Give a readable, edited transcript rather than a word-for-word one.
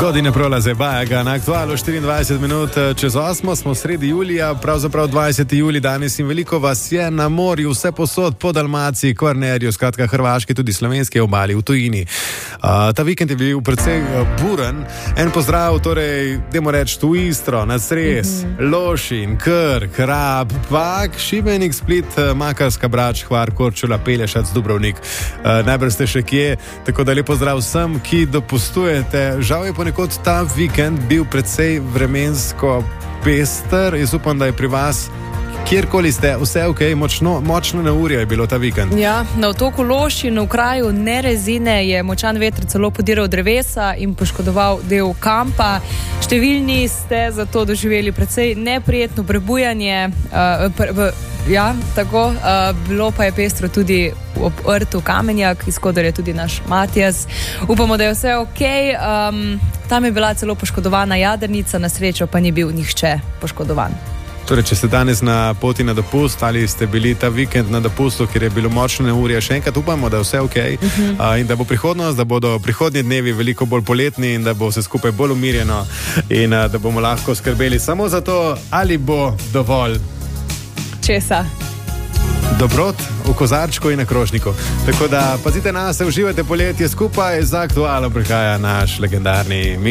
Godine prolaze Bajaga na aktualu 24 minut čez 8, smo sredi julija, pravzaprav 20. julij danes in veliko vas je na morju, vse posod po Dalmaciji, Kvarnerju, skratka Hrvaški, tudi slovenske obali v tujini. Ta vikend je bil precej buren. En pozdrav, torej, dajmo reči tu Istro, na Cres, Lošin, Krk, Rab, Pag, Šibenik, Split, Makarska, Brač, Hvar, Korčula, Pelješac, Dubrovnik. Najbrž ste še kje, tako da lep pozdrav vsem, ki dopustujete. Žal je ponekod ta vikend bil precej vremensko pester. Jaz upam, da je pri vas, kjerkoli ste, vse ok, močno neurje je bilo ta vikend. Ja, na otoku Lošin v kraju Nerezine je močan veter celo podiral drevesa in poškodoval del kampa. Številni ste zato doživeli precej neprijetno prebujanje. Ja, tako. Bilo pa je pestro tudi ob rtu Kamenjak, iz koder je tudi naš Matijas. Upamo, da je vse ok. Tam je bila celo poškodovana jadrnica, na srečo pa ni bil nihče poškodovan. Torej, če ste danes na poti na dopust ali ste bili ta vikend na dopustu, kjer je bilo močno neurje, še enkrat upamo, da je vse ok in da bo prihodnost, da bodo prihodnji dnevi veliko bolj poletni in da bo vse skupaj bolj umirjeno in da bomo lahko skrbeli samo za to, ali bo dovolj česa? Dobrot v kozarčku in na krožniku. Tako da pazite na se, uživajte poletje skupaj, za aktualno prihaja naš legendarni